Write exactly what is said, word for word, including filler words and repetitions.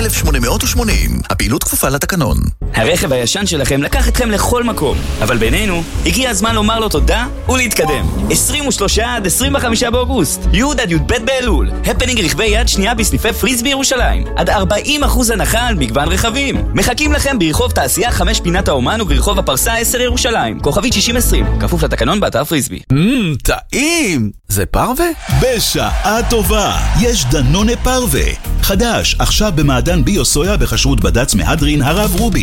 אלף שמונה מאות ושמונים. הפעילות כפופה לתקנון. הרכב הישן שלכם לקח אתכם לכל מקום, אבל בינינו, הגיע הזמן לומר לו תודה ולהתקדם. עשרים ושלושה עד עשרים וחמישה באוגוסט, י' עד י"ב באלול, הפנינג רכבי יד שנייה בסניפי פריס בירושלים, עד ארבעים אחוז הנחה על מגוון רכבים. מחכים לכם ברחוב תעשייה חמש פינת האומן וברחוב הפרסה עשר ירושלים, כוכבית שישים עשרים, כפוף לתקנון באתר פריסבי. מmm, טעים! זה פרווה? בשעה טובה, יש דנונה פרווה. חדש, עכשיו במעדן ביו סויה בכשרות בד"ץ מהדרין הרב רובין.